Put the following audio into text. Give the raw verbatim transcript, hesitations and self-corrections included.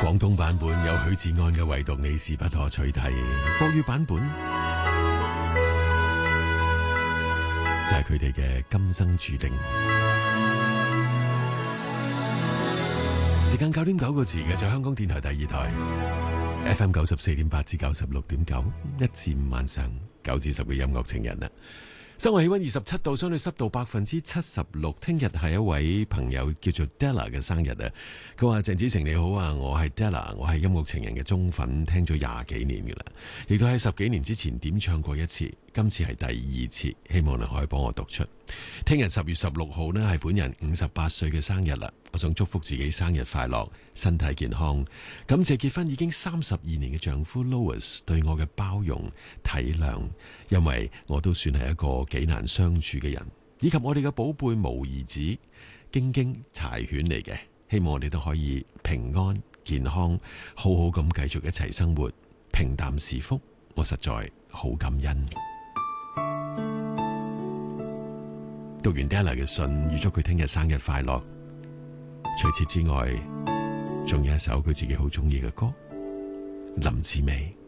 廣東版本有許志安嘅《唯獨你是不可取替》，國語版本就係佢哋嘅《今生注定》。時間九點九個字嘅，就香港電台第二台 F M 九十四點八至九十六點九，一至五晚上九至十嘅音樂情人啦。室外氣溫二十七度，相對濕度百分之七十六。聽日係一位朋友叫做 Della 嘅生日啊！佢話鄭子誠你好啊，我係 Della， 我係音樂情人嘅忠粉，聽咗廿幾年噶啦，亦都喺十幾年之前點唱過一次，今次係第二次，希望你可以幫我讀出。聽日十月十六號呢係本人五十八歲嘅生日啦，我想祝福自己生日快樂，身體健康，感謝結婚已經三十二年嘅丈夫 Louis 對我嘅包容體諒，因為我都算係一個幾難相處嘅人，以及我哋嘅寶貝毛兒子京京柴犬嚟嘅，希望我哋都可以平安健康，好好咁繼續一齊生活，平淡是福，我實在好感恩。讀完 Della 嘅信，預祝佢聽日生日快樂。除此之外，仲有一首佢自己好中意嘅歌，林志美。